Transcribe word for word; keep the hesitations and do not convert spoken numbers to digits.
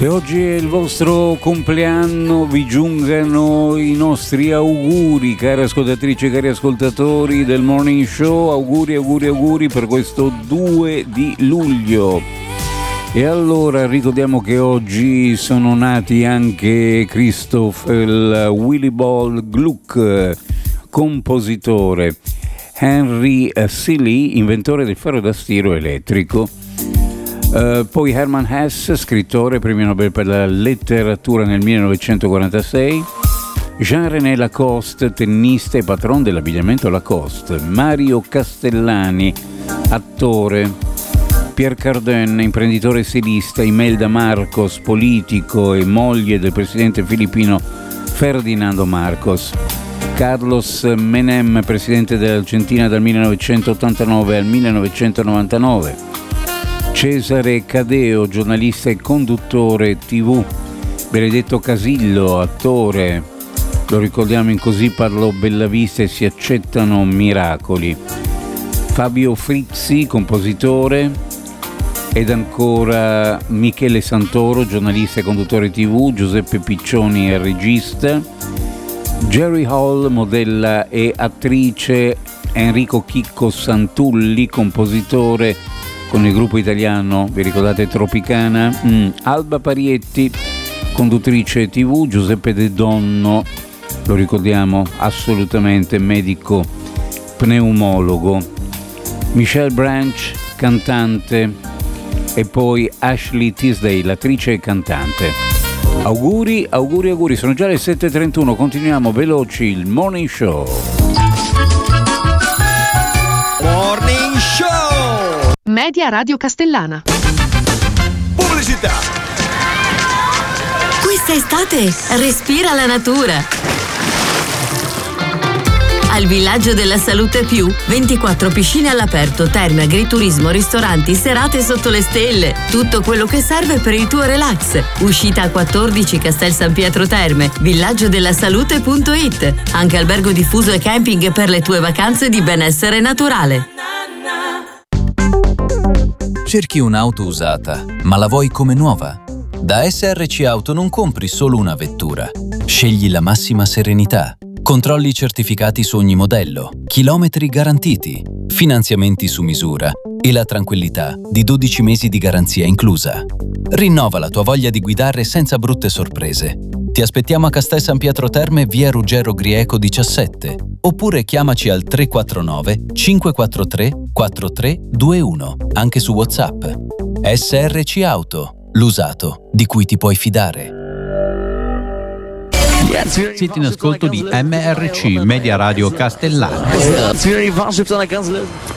Se oggi è il vostro compleanno, vi giungano i nostri auguri, cari ascoltatrici e cari ascoltatori del Morning Show. Auguri, auguri, auguri per questo due di luglio. E allora ricordiamo che oggi sono nati anche Christopher Willibald Gluck, compositore, Henry Seeley, inventore del ferro da stiro elettrico. Uh, poi Hermann Hesse, scrittore, premio Nobel per la letteratura nel millenovecentoquarantasei. Jean-René Lacoste, tennista e patron dell'abbigliamento Lacoste. Mario Castellani, attore. Pierre Cardin, imprenditore stilista. Imelda Marcos, politico e moglie del presidente filippino Ferdinando Marcos. Carlos Menem, presidente dell'Argentina dal millenovecentottantanove al millenovecentonovantanove. Cesare Cadeo, giornalista e conduttore tivù. Benedetto Casillo, attore, lo ricordiamo in Così parlò Bellavista e si accettano miracoli. Fabio Frizzi, compositore. Ed ancora Michele Santoro, giornalista e conduttore tivù. Giuseppe Piccioni è regista. Jerry Hall, modella e attrice. Enrico Chicco Santulli, compositore con il gruppo italiano, vi ricordate Tropicana? Mm. Alba Parietti, conduttrice tivù. Giuseppe De Donno, lo ricordiamo assolutamente, medico pneumologo. Michelle Branch, cantante. E poi Ashley Tisdale, attrice e cantante. Auguri, auguri, auguri. Sono già le sette e trentuno, continuiamo veloci il Morning Show. Morning Show! Media Radio Castellana. Pubblicità. Questa estate respira la natura. Al Villaggio della Salute Più, ventiquattro piscine all'aperto, terme, agriturismo, ristoranti, serate sotto le stelle. Tutto quello che serve per il tuo relax. Uscita a quattordici Castel San Pietro Terme, villaggio della salute punto it. Anche albergo diffuso e camping per le tue vacanze di benessere naturale. Cerchi un'auto usata, ma la vuoi come nuova? Da S R C Auto non compri solo una vettura. Scegli la massima serenità. Controlli certificati su ogni modello, chilometri garantiti, finanziamenti su misura e la tranquillità di dodici mesi di garanzia inclusa. Rinnova la tua voglia di guidare senza brutte sorprese. Ti aspettiamo a Castel San Pietro Terme, via Ruggero Grieco diciassette, oppure chiamaci al tre quattro nove cinque quattro tre quattro tre due uno, anche su WhatsApp. S R C Auto, l'usato di cui ti puoi fidare. Siete in ascolto di M R C, Media Radio Castellana.